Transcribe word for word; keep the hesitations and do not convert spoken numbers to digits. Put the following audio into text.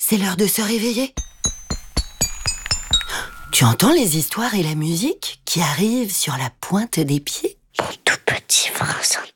c'est l'heure de se réveiller. Tu entends les histoires et la musique qui arrivent sur la pointe des pieds? Mon tout petit prince